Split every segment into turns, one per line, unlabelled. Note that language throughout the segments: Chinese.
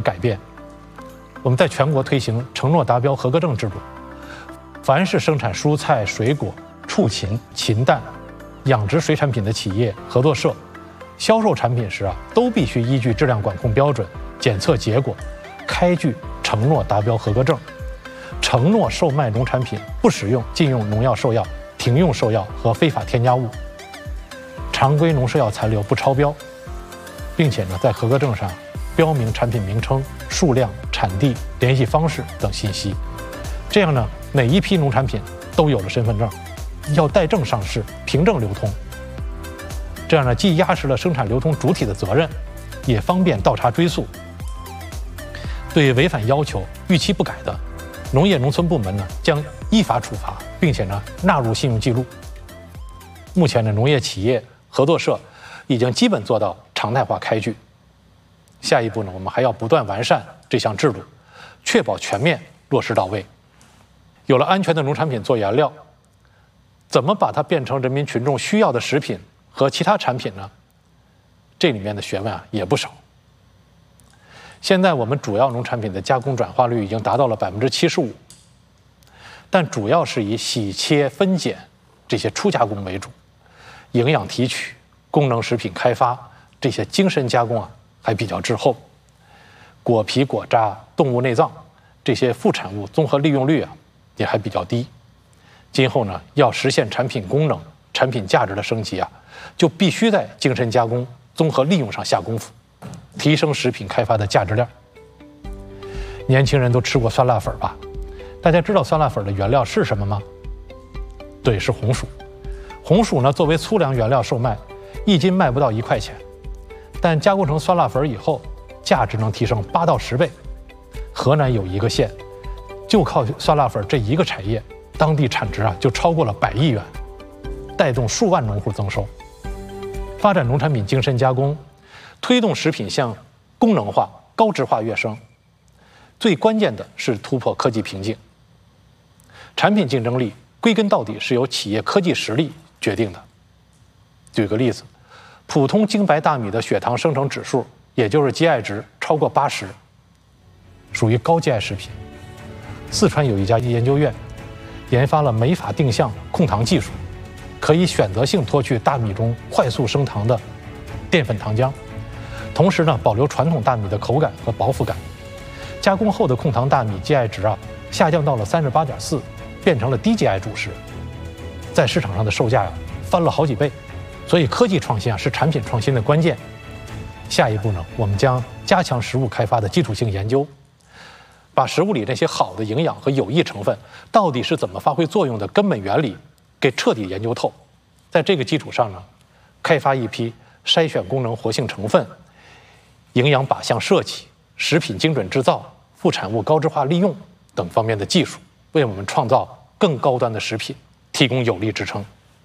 改变。我们在全国推行承诺达标合格证制度，凡是生产蔬菜、水果、畜禽、禽蛋、养殖水产品的企业、合作社，销售产品时都必须依据质量管控标准、检测结果，开具承诺达标合格证，承诺售卖农产品不使用禁用农药、兽药、停用兽药和非法添加物，常规农兽药残留不超标，并且在合格证上标明产品名称、数量、产地、联系方式等信息。这样每一批农产品都有了身份证，要带证上市，凭证流通。这样既压实了生产流通主体的责任，也方便倒查追溯。对违反要求、逾期不改的，农业农村部门将依法处罚，并且纳入信用记录。目前农业企业、合作社已经基本做到常态化开具。下一步我们还要不断完善这项制度，确保全面落实到位。有了安全的农产品做原料，怎么把它变成人民群众需要的食品和其他产品呢？这里面的学问也不少。现在我们主要农产品的加工转化率已经达到了75%，但主要是以洗切分拣这些初加工为主，营养提取、功能食品开发这些精深加工还比较滞后。果皮、果渣、动物内脏这些副产物综合利用率也还比较低。今后要实现产品功能、产品价值的升级就必须在精深加工、综合利用上下功夫，提升食品开发的价值链。年轻人都吃过酸辣粉吧？大家知道酸辣粉的原料是什么吗？对，是红薯。红薯作为粗粮原料售卖，1斤卖不到1块钱，但加工成酸辣粉以后，价值能提升8到10倍。河南有一个县，就靠酸辣粉这一个产业，当地产值就超过了100亿元，带动数万农户增收。发展农产品精深加工，推动食品向功能化、高质化跃升，最关键的是突破科技瓶颈。产品竞争力归根到底是由企业科技实力决定的。举个例子，普通精白大米的血糖生成指数，也就是 GI 值超过80，属于高 GI 食品。四川有一家研究院研发了酶法定向控糖技术，可以选择性脱去大米中快速升糖的淀粉糖浆，同时保留传统大米的口感和饱腹感。加工后的控糖大米 GI 值下降到了38.4，变成了低 GI 主食，在市场上的售价翻了好几倍。所以科技创新是产品创新的关键。下一步我们将加强食物开发的基础性研究，把食物里那些好的营养和有益成分到底是怎么发挥作用的根本原理给彻底研究透。在这个基础上开发一批筛选功能活性成分、营养靶向设计、食品精准制造、副产物高质化利用等方面的技术，为我们创造更高端的食品提供有力支撑。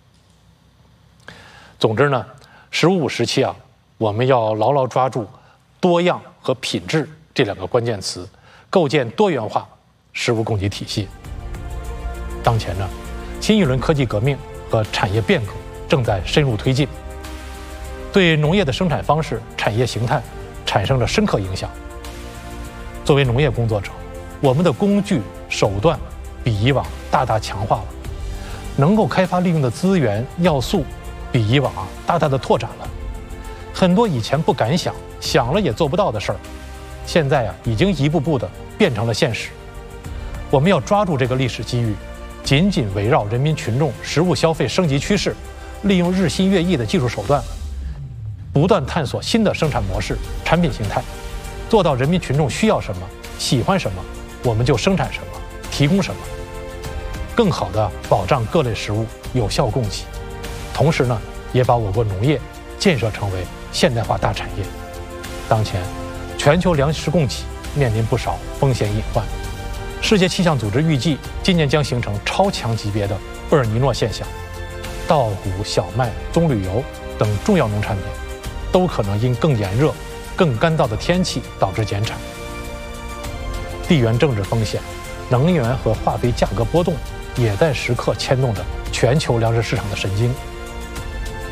总之“15+5”时期我们要牢牢抓住多样和品质这2个关键词，构建多元化食物供给体系。当前新一轮科技革命和产业变革正在深入推进，对农业的生产方式、产业形态产生了深刻影响。作为农业工作者，我们的工具手段比以往大大强化了，能够开发利用的资源要素比以往大大的拓展了。很多以前不敢想、想了也做不到的事儿，现在已经一步步的变成了现实。我们要抓住这个历史机遇，紧紧围绕人民群众食物消费升级趋势，利用日新月异的技术手段，不断探索新的生产模式、产品形态，做到人民群众需要什么、喜欢什么，我们就生产什么、提供什么，更好地保障各类食物有效供给，同时也把我国农业建设成为现代化大产业。当前，全球粮食供给面临不少风险隐患。世界气象组织预计，今年将形成超强级别的厄尔尼诺现象，稻谷、小麦、棕榈油等重要农产品都可能因更炎热、更干燥的天气导致减产。地缘政治风险、能源和化肥价格波动也在时刻牵动着全球粮食市场的神经。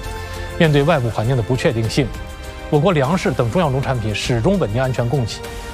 面对外部环境的不确定性，我国粮食等重要农产品始终稳定安全供给，